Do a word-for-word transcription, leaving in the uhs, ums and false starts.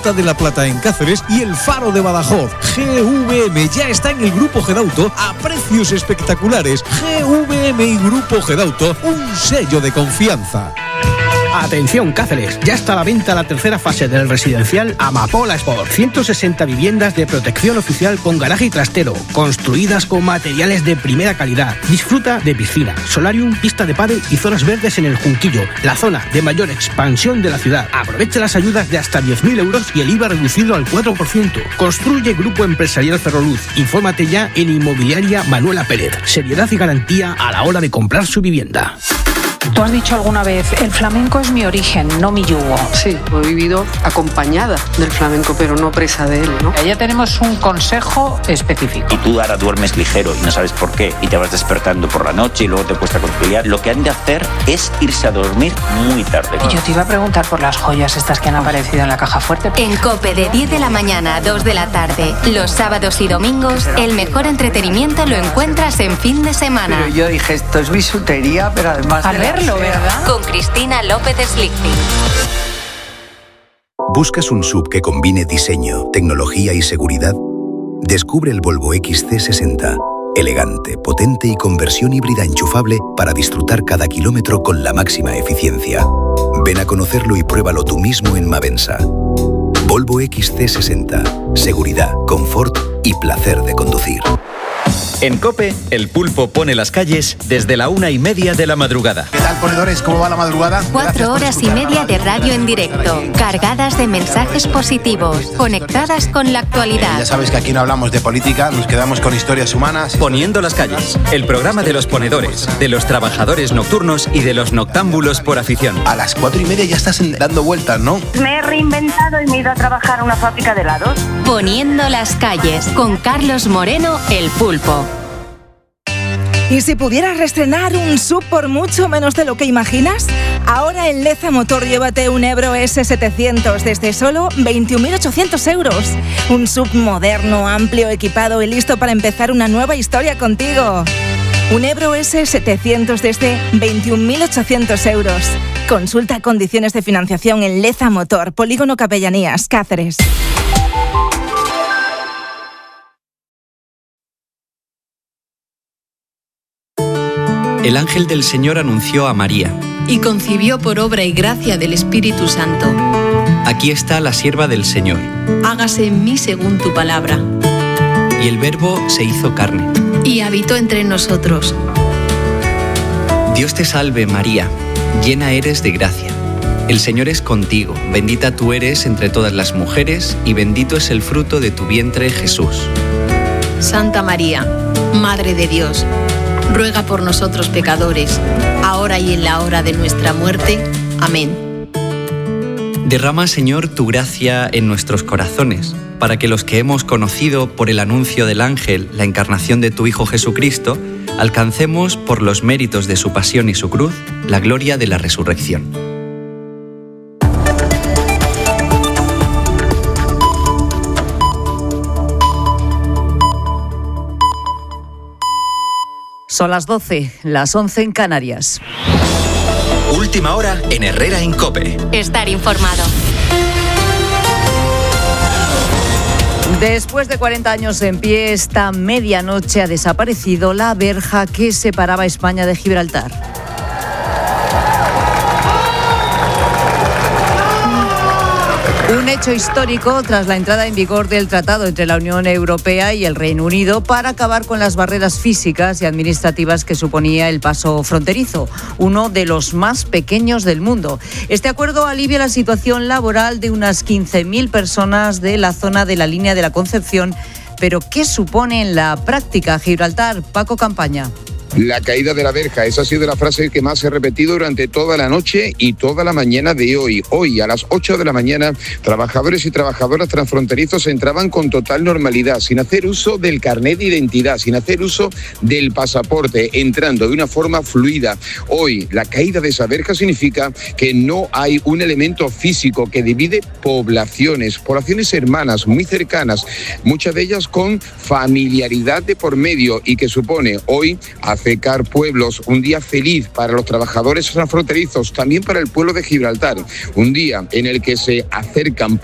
Ruta de la Plata en Cáceres y el Faro de Badajoz. G V M ya está en el Grupo Gedauto a precios espectaculares. G V M y Grupo Gedauto, un sello de confianza. Atención Cáceres, ya está a la venta la tercera fase del residencial Amapola Sport. ciento sesenta viviendas de protección oficial con garaje y trastero, construidas con materiales de primera calidad. Disfruta de piscina, solarium, pista de pádel y zonas verdes en el Junquillo, la zona de mayor expansión de la ciudad. Aprovecha las ayudas de hasta diez mil euros y el I V A reducido al cuatro por ciento. Construye Grupo Empresarial Ferroluz. Infórmate ya en Inmobiliaria Manuela Pérez. Seriedad y garantía a la hora de comprar su vivienda. Tú has dicho alguna vez, el flamenco es mi origen, no mi yugo. Sí, he vivido acompañada del flamenco, pero no presa de él, ¿no? Ya tenemos un consejo específico. Y tú ahora duermes ligero y no sabes por qué, y te vas despertando por la noche y luego te cuesta conciliar. Lo que han de hacer es irse a dormir muy tarde. Y yo te iba a preguntar por las joyas estas que han aparecido en la caja fuerte. En COPE de diez de la mañana a dos de la tarde, los sábados y domingos, el mejor entretenimiento lo encuentras en fin de semana. Pero yo dije, esto es bisutería, pero además... Al verlo, ¿verdad? Con Cristina López Slichting. ¿Buscas un S U V que combine diseño, tecnología y seguridad? Descubre el Volvo X C sesenta. Elegante, potente y con versión híbrida enchufable para disfrutar cada kilómetro con la máxima eficiencia. Ven a conocerlo y pruébalo tú mismo en Mavensa. Volvo X C sesenta. Seguridad, confort y placer de conducir. En COPE, el pulpo pone las calles desde la una y media de la madrugada. ¿Qué tal, ponedores? ¿Cómo va la madrugada? Cuatro horas y media de radio en directo, cargadas de mensajes positivos, conectadas con la actualidad. Eh, ya sabes que aquí no hablamos de política, nos quedamos con historias humanas. Poniendo las calles, el programa de los ponedores, de los trabajadores nocturnos y de los noctámbulos por afición. A las cuatro y media ya estás dando vueltas, ¿no? Me he reinventado y me he ido a trabajar a una fábrica de helados. Poniendo las calles, con Carlos Moreno, el pulpo. ¿Y si pudieras reestrenar un S U V por mucho menos de lo que imaginas? Ahora en Leza Motor llévate un Ebro ese setecientos desde solo veintiún mil ochocientos euros. Un S U V moderno, amplio, equipado y listo para empezar una nueva historia contigo. Un Ebro ese setecientos desde veintiún mil ochocientos euros. Consulta condiciones de financiación en Leza Motor, Polígono Capellanías, Cáceres. El ángel del Señor anunció a María. Y concibió por obra y gracia del Espíritu Santo. Aquí está la sierva del Señor. Hágase en mí según tu palabra. Y el Verbo se hizo carne. Y habitó entre nosotros. Dios te salve, María, llena eres de gracia. El Señor es contigo, bendita tú eres entre todas las mujeres, y bendito es el fruto de tu vientre, Jesús. Santa María, Madre de Dios, ruega por nosotros pecadores, ahora y en la hora de nuestra muerte. Amén. Derrama, Señor, tu gracia en nuestros corazones, para que los que hemos conocido por el anuncio del ángel la encarnación de tu Hijo Jesucristo, alcancemos, por los méritos de su pasión y su cruz, la gloria de la resurrección. Son las doce, las once en Canarias. Última hora en Herrera en COPE. Estar informado. Después de cuarenta años en pie, esta medianoche ha desaparecido la verja que separaba España de Gibraltar. Un hecho histórico tras la entrada en vigor del tratado entre la Unión Europea y el Reino Unido para acabar con las barreras físicas y administrativas que suponía el paso fronterizo, uno de los más pequeños del mundo. Este acuerdo alivia la situación laboral de unas quince mil personas de la zona de la Línea de la Concepción. Pero, ¿qué supone en la práctica Gibraltar? Paco Campaña. La caída de la verja, esa ha sido la frase que más he repetido durante toda la noche y toda la mañana de hoy. Hoy, a las ocho de la mañana, trabajadores y trabajadoras transfronterizos entraban con total normalidad, sin hacer uso del carnet de identidad, sin hacer uso del pasaporte, entrando de una forma fluida. Hoy, la caída de esa verja significa que no hay un elemento físico que divide poblaciones, poblaciones hermanas, muy cercanas, muchas de ellas con familiaridad de por medio y que supone hoy acercar pueblos, un día feliz para los trabajadores transfronterizos, también para el pueblo de Gibraltar, un día en el que se acercan